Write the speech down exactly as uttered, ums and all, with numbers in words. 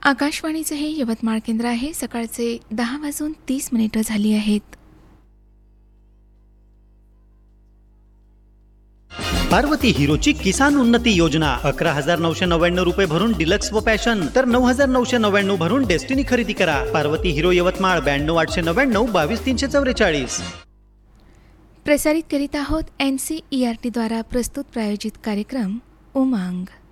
आकाशवाणीचे हे यवतमाळ केंद्र आहे. सकाळचे दहा वाजून तीस मिनिटं झाली आहेत. पार्वती हिरोची किसान उन्नती योजना अकरा हजार नऊशे नव्याण्णव रुपये भरून डिलक्स व पॅशन तर नऊ हजार नऊशे नव्याण्णव भरून डेस्टिनी खरेदी करा. पार्वती हिरो यवतमाळ ब्याण्णव आठशे नव्याण्णव बावीस तीनशे चौवेचाळीस. प्रसारित करीत आहोत N C E R T द्वारा प्रस्तुत प्रायोजित कार्यक्रम उमंग.